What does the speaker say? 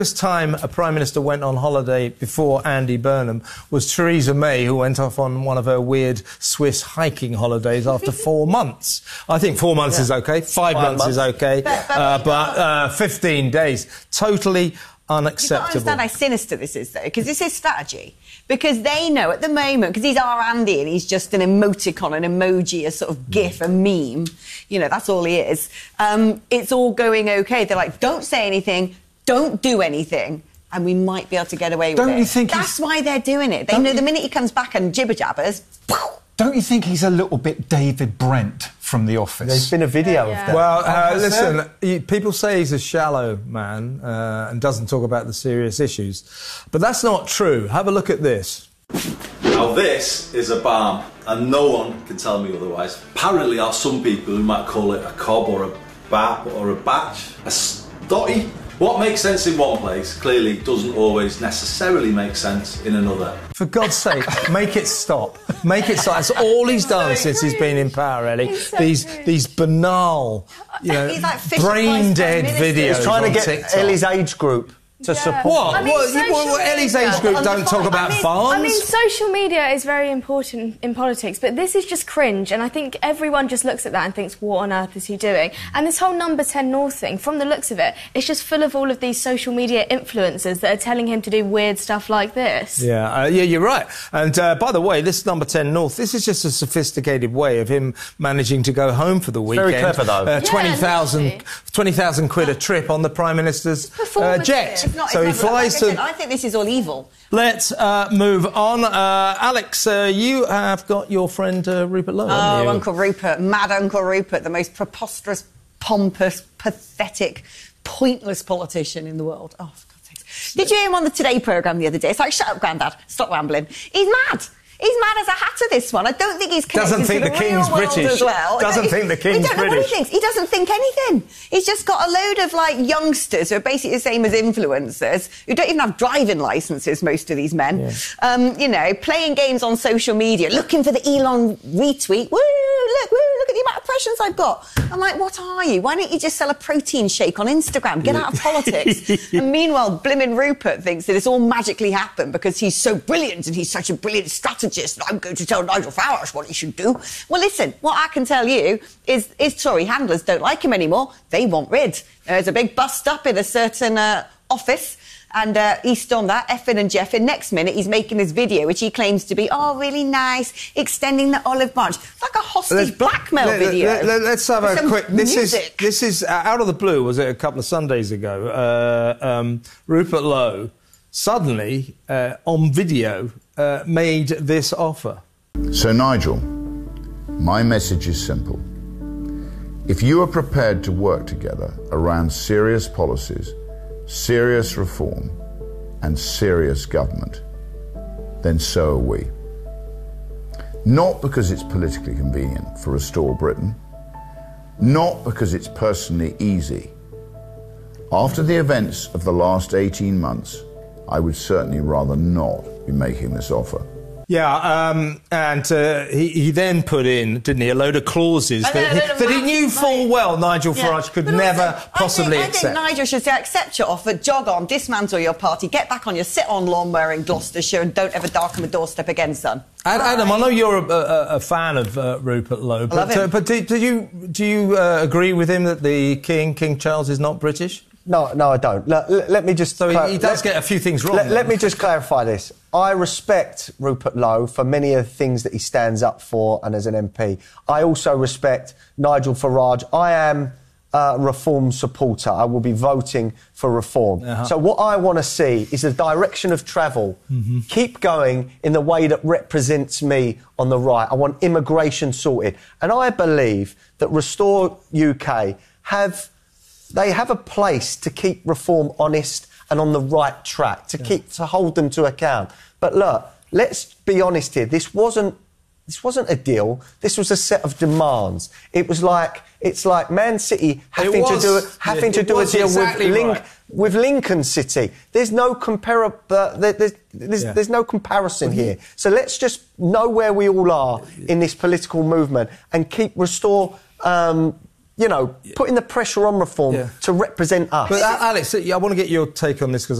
First time a Prime Minister went on holiday before Andy Burnham was Theresa May, who went off on one of her weird Swiss hiking holidays after 4 months. I think 4 months is OK, 5 months is OK, but 15 days, totally unacceptable. You don't understand how sinister this is, though, because this is strategy. Because they know at the moment, because he's our Andy and he's just an emoticon, an emoji, a sort of GIF, a meme, you know, that's all he is. It's all going OK. They're like, don't say anything, don't do anything, and we might be able to get away with it. Don't you think that's why they're doing it. They know the minute he comes back and jibber-jabbers... Don't you think he's a little bit David Brent from The Office? There's been a video of that. Well, listen, people say he's a shallow man and doesn't talk about the serious issues. But that's not true. Have a look at this. Now this is a balm, and no one can tell me otherwise. Apparently there are some people who might call it a cob or a bat or a batch, a stotty. What makes sense in one place clearly doesn't always necessarily make sense in another. For God's sake, make it stop. Make it stop. That's all he's done since he's been in power, Ellie. These banal, you know, brain-dead videos. He's trying to get TikTok. Ellie's age group to support. What? I mean, Ellie's age group don't talk about farms. I mean, social media is very important in politics, but this is just cringe, and I think everyone just looks at that and thinks, what on earth is he doing? And this whole Number 10 North thing, from the looks of it, it's just full of all of these social media influencers that are telling him to do weird stuff like this. Yeah, you're right. And by the way, this Number 10 North, this is just a sophisticated way of him managing to go home for the weekend. Very clever, though. 20,000 quid a trip on the Prime Minister's jet. So he flies to... I think this is all evil. Let's move on. Alex, you have got your friend Rupert Lowe, haven't you? Uncle Rupert, mad Uncle Rupert, the most preposterous, pompous, pathetic, pointless politician in the world. Oh, for God's sake. Did you hear him on the Today programme the other day? It's like, shut up, Grandad, stop rambling. He's mad. He's mad as a hatter, this one. I don't think he's connected Doesn't think to the real King's world British. as well. Doesn't think the King's we don't know what he British. thinks. He doesn't think anything. He's just got a load of, like, youngsters who are basically the same as influencers, who don't even have driving licences, most of these men. Yeah. You know, playing games on social media, looking for the Elon retweet. Woo, look at the amount of impressions I've got. I'm like, what are you? Why don't you just sell a protein shake on Instagram? Get out of politics. And meanwhile, blimmin' Rupert thinks that it's all magically happened because he's so brilliant and he's such a brilliant strategist and I'm going to tell Nigel Farage what he should do. Well, listen, what I can tell you is Tory handlers don't like him anymore. They want rid. There's a big bust up in a certain office and he stormed that, effing and jeffing. Next minute, he's making this video, which he claims to be, oh, really nice, extending the olive branch. It's like a hostage blackmail video. Let's have a quick... This is out of the blue, was it a couple of Sundays ago? Rupert Lowe suddenly, on video, made this offer. So, Nigel, my message is simple. If you are prepared to work together around serious policies, serious reform and serious government, then so are we. Not because it's politically convenient for Restore Britain, not because it's personally easy. After the events of the last 18 months, I would certainly rather not be making this offer. Yeah, and he then put in, didn't he, a load of clauses that he knew full well Nigel Farage could never possibly accept. I think Nigel should say, accept your offer, jog on, dismantle your party, get back on your sit-on lawnmower in Gloucestershire and don't ever darken the doorstep again, son. Adam, I know you're a fan of Rupert Lowe, but do you agree with him that the King Charles is not British? No, I don't. Let me just... So he does get a few things wrong. Let me just clarify this. I respect Rupert Lowe for many of the things that he stands up for and as an MP. I also respect Nigel Farage. I am a reform supporter. I will be voting for reform. So what I want to see is the direction of travel. Keep going in the way that represents me on the right. I want immigration sorted. And I believe that Restore UK have a place to keep reform honest and on the right track, to hold them to account. But look, let's be honest here. This wasn't a deal. This was a set of demands. It's like Man City having to do a deal with Lincoln City. There's no there's no comparison here. So let's just know where we all are in this political movement and keep Restore putting the pressure on reform to represent us. But Alex, I want to get your take on this because